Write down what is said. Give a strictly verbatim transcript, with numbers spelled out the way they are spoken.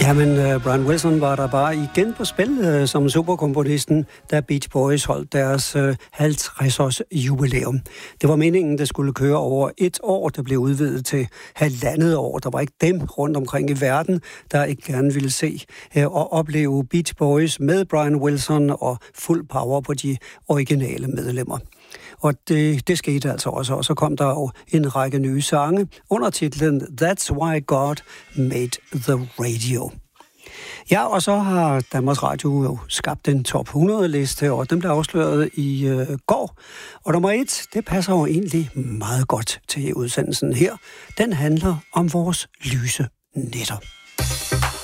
Jamen, uh, Brian Wilson var der bare igen på spil uh, som superkomponisten, da Beach Boys holdt deres uh, halvtreds-års jubilæum. Det var meningen, det skulle køre over et år. Det blev udvidet til halvandet år. Der var ikke dem rundt omkring i verden, der ikke gerne ville se uh, og opleve Beach Boys med Brian Wilson og fuld power på de originale medlemmer. Og det, det skete altså også, og så kom der jo en række nye sange under titlen That's Why God Made the Radio. Ja, og så har Danmarks Radio jo skabt en top hundrede-liste, og den blev afsløret i øh, går. Og nummer et, det passer jo egentlig meget godt til udsendelsen her. Den handler om vores lyse nætter.